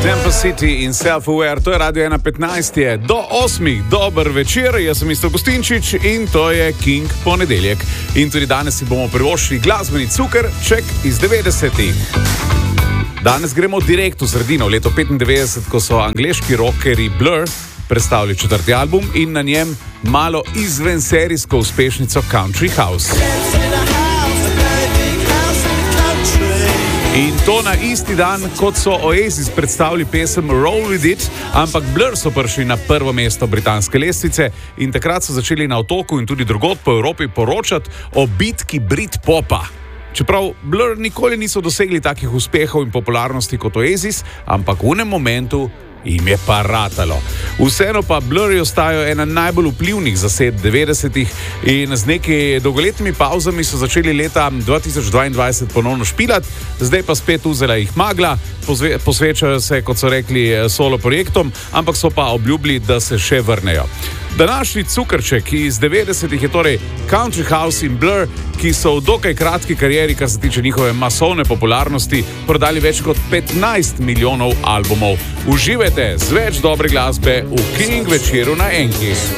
Temple City in Self-Aware, to je Radio 1.15, je do 8. Dober večer, jaz sem Isto Gostinčič in to je King ponedeljek. In tudi danes si bomo privoščili glasbeni cukerček iz 90-ih. Danes gremo direkt v sredino, v leto 95, ko so angleški rockerji Blur predstavili 4. album in na njem malo izvenserijsko uspešnico Country House. In to na isti dan, kot so Oasis predstavili pesem Roll With It, ampak Blur so prišli na prvo mesto britanske lestvice in takrat so začeli na otoku in tudi drugod po Evropi poročati o bitki Britpopa. Čeprav Blur nikoli niso dosegli takih uspehov in popularnosti kot Oasis, ampak v enem momentu jim je pa ratalo. Vseeno pa Blurji ostajajo ena najbolj vplivnih zasedb 90-ih in z nekaj dolgoletnimi pauzami so začeli leta 2022 ponovno špilati, zdaj pa spet vzela jih magla, posvečajo se, kot so rekli, solo projektom, ampak so pa obljubili, da se še vrnejo. Današnji cukrček iz 90-ih je torej Country House in Blur, ki so v dokaj kratki karieri, kar se tiče njihove masovne popularnosti, prodali več kot 15 milijonov albumov. Uživajte z več dobre glasbe v King večeru na Enki.